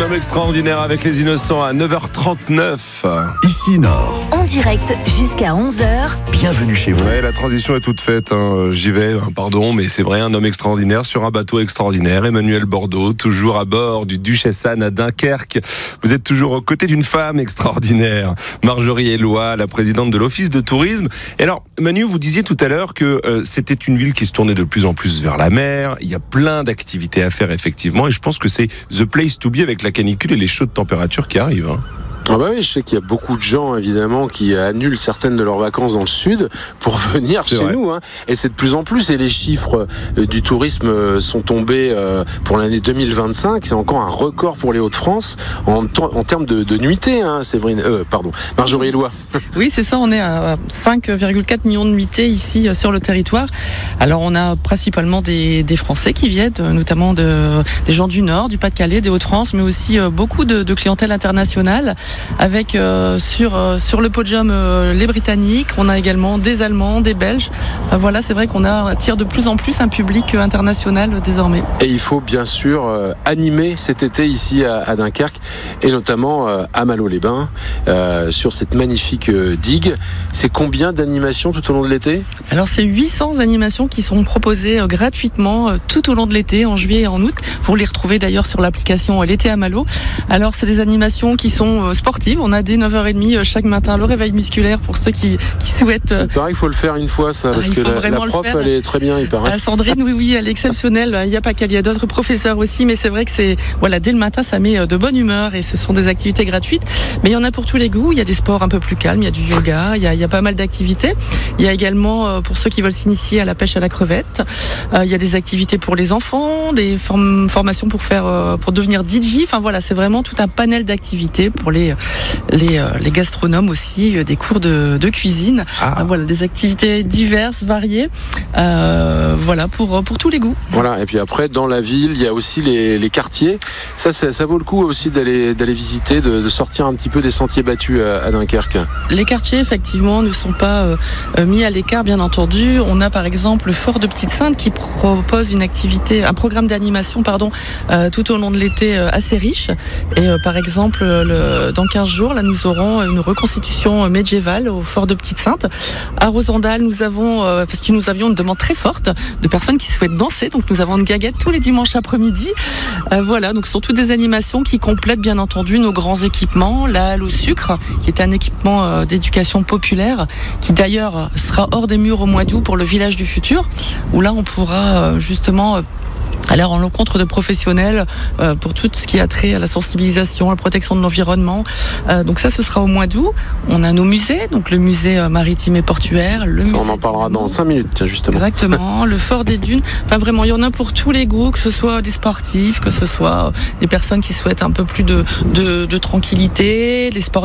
homme extraordinaire avec les innocents à 9h39. Ici Nord. En direct jusqu'à 11h. Bienvenue chez vous. Ouais, la transition est toute faite. J'y vais, pardon, mais c'est vrai, un homme extraordinaire sur un bateau extraordinaire. Emmanuel Bordeaux, toujours à bord du Duchesse Anne à Dunkerque. Vous êtes toujours aux côtés d'une femme extraordinaire, Marjorie Eloi, la présidente de l'Office de tourisme. Et alors, Manu, vous disiez tout à l'heure que c'était une ville qui se tournait de plus en plus vers la mer. Il y a plein d'activités à faire, effectivement. Et je pense que c'est the place to be avec la canicule et les chaudes températures qui arrivent. Ah bah oui, je sais qu'il y a beaucoup de gens évidemment qui annulent certaines de leurs vacances dans le sud pour venir C'est chez vrai. nous, et c'est de plus en plus, et les chiffres du tourisme sont tombés pour l'année 2025, c'est encore un record pour les Hauts-de-France en termes de nuitées, Séverine, Marjorie Eloi. Oui, c'est ça, on est à 5,4 millions de nuitées ici sur le territoire. Alors on a principalement des Français qui viennent, notamment des gens du Nord, du Pas-de-Calais, des Hauts-de-France, mais aussi beaucoup de clientèle internationale. Avec sur le podium les Britanniques, on a également des Allemands, des Belges. Voilà, c'est vrai qu'on attire de plus en plus un public international désormais. Et il faut bien sûr animer cet été ici à Dunkerque et notamment à Malo-les-Bains sur cette magnifique digue. C'est combien d'animations tout au long de l'été ? Alors c'est 800 animations qui sont proposées gratuitement tout au long de l'été, en juillet et en août. Vous les retrouvez d'ailleurs sur l'application L'été à Malo. Alors c'est des animations qui sont sportives. On a dès 9h30 chaque matin le réveil musculaire pour ceux qui souhaitent. Il paraît qu'il faut le faire une fois, ça, parce que la prof, elle est très bien, il paraît. Sandrine, oui, elle est exceptionnelle. Il n'y a pas qu'elle, il y a d'autres professeurs aussi, mais c'est vrai que dès le matin, ça met de bonne humeur et ce sont des activités gratuites. Mais il y en a pour tous les goûts. Il y a des sports un peu plus calmes, il y a du yoga, il y a pas mal d'activités. Il y a également pour ceux qui veulent s'initier à la pêche à la crevette. Il y a des activités pour les enfants, des formations pour devenir DJ. Enfin voilà, c'est vraiment tout un panel d'activités pour les gastronomes aussi, des cours de cuisine. Voilà, des activités diverses, variées. Voilà, pour tous les goûts. Voilà, et puis après, dans la ville, il y a aussi les quartiers. Ça vaut le coup aussi d'aller visiter, de sortir un petit peu des sentiers battus à Dunkerque. Les quartiers, effectivement, ne sont pas mis à l'écart, bien entendu. On a par exemple le Fort de Petite-Sainte qui propose un programme d'animation, tout au long de l'été assez riche. Et par exemple, dans 15 jours, là, nous aurons une reconstitution médiévale au Fort de Petite-Sainte. À Rosendal, nous avons, parce que nous avions une demande très forte de personnes qui souhaitent danser, donc nous avons une gaguette tous les dimanches après-midi. Voilà, donc ce sont toutes des animations qui complètent bien entendu nos grands équipements. La halle au sucre, qui est un équipement d'éducation populaire, qui d'ailleurs sera hors des murs au mois d'août pour le village du futur, où là on pourra justement aller en l'encontre de professionnels pour tout ce qui a trait à la sensibilisation, à la protection de l'environnement. Donc ça, ce sera au mois d'août. On a nos musées, donc le musée maritime et portuaire, on en parlera dans 5 minutes, tiens, justement. Exactement, le Fort des Dunes. Enfin vraiment, il y en a pour tous les goûts, que ce soit des sportifs, que ce soit des personnes qui souhaitent un peu plus de tranquillité, des sports